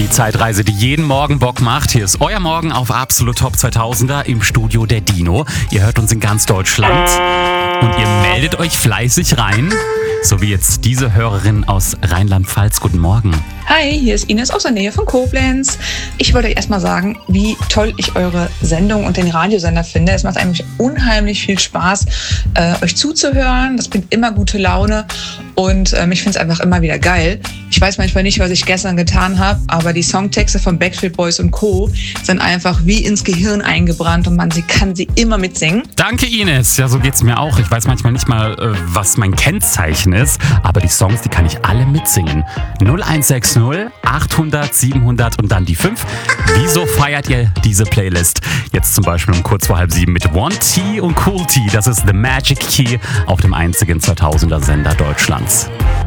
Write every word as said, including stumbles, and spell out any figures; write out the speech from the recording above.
Die Zeitreise, die jeden Morgen Bock macht. Hier ist euer Morgen auf Absolut Top zweitausender im Studio der Dino. Ihr hört uns in ganz Deutschland und ihr meldet euch fleißig rein. So wie jetzt diese Hörerin aus Rheinland-Pfalz. Guten Morgen. Hi, hier ist Ines aus der Nähe von Koblenz. Ich wollte euch erstmal sagen, wie toll ich eure Sendung und den Radiosender finde. Es macht eigentlich unheimlich viel Spaß, äh, euch zuzuhören. Das bringt immer gute Laune und ähm, ich finde es einfach immer wieder geil. Ich weiß manchmal nicht, was ich gestern getan habe, aber die Songtexte von Backstreet Boys und Co. sind einfach wie ins Gehirn eingebrannt und man sie kann sie immer mitsingen. Danke, Ines. Ja, so geht's mir auch. Ich weiß manchmal nicht mal, äh, was mein Kennzeichen ist, aber die Songs, die kann ich alle mitsingen. null eins sechs null achthundert siebenhundert und dann die fünf. Wieso feiert ihr diese Playlist? Jetzt zum Beispiel um kurz vor halb sieben mit One T und Cool T. Das ist The Magic Key auf dem einzigen zweitausender Sender Deutschlands.